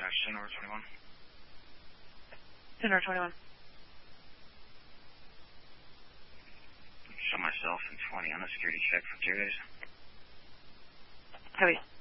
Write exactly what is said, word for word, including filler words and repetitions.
dash ten over twenty-one. ten over twenty-one. Show myself in twenty on the security check for two days. Heavy.